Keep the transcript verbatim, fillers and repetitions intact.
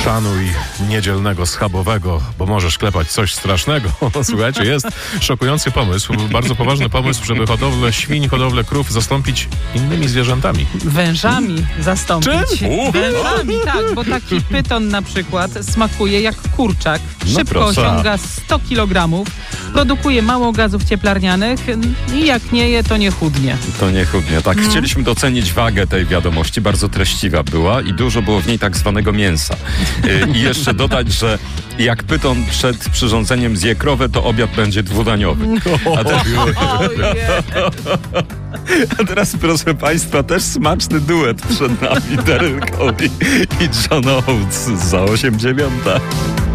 Szanuj niedzielnego schabowego, bo możesz klepać coś strasznego. Słuchajcie, jest szokujący pomysł, bardzo poważny pomysł, żeby hodowlę świń, hodowlę krów zastąpić innymi zwierzętami. Wężami zastąpić. Czym? Wężami, tak, bo taki pyton na przykład smakuje jak kurczak. Szybko proszę. osiąga sto kilogramów, produkuje mało gazów cieplarnianych i jak nie je, to nie chudnie. To nie chudnie. Tak, chcieliśmy docenić wagę tej wiadomości. Bardzo treściwa była i dużo było w niej tak zwanego mięsa. Yy, I jeszcze dodać, że jak pyton przed przyrządzeniem zje krowę, to obiad będzie dwudaniowy. A, te... A teraz, proszę Państwa, też smaczny duet przed nami. Daryl Cowie i John Oates za osiem dziewiąta.